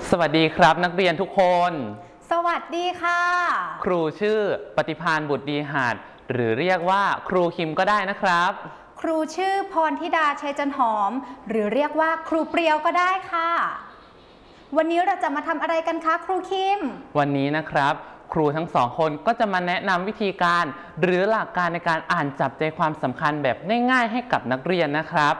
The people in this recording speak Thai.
สวัสดีครับนักเรียนทุกคนสวัสดีค่ะครูชื่อปฏิภาณบุตรดีหาดหรือเรียกว่าครูคิมก็ได้นะครับครูชื่อพรธิดาชัยจันหอมหรือเรียกว่าครูเปรียวก็ได้ค่ะวันนี้เราจะมาทำอะไรกันคะครูคิมวันนี้นะครับครูทั้งสองคนก็จะมาแนะนำวิธีการหรือหลักการในการอ่านจับใจความสำคัญแบบง่ายๆให้กับนักเรียนนะครับ